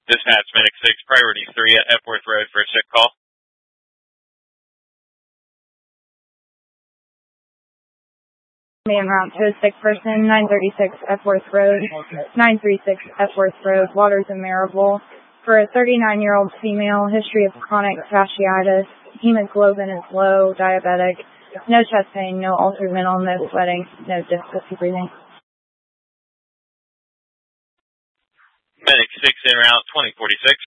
Dispatch Medic 6, Priority 3 at Epworth Road for a sick call. Man route to a sick person, 936 Epworth Road, 936 Epworth Road, Waters and Maryville, for a 39-year-old female, history of chronic fasciitis, hemoglobin is low, diabetic, no chest pain, no altered mental, no sweating, no difficulty breathing. Medic 6 en route 2046.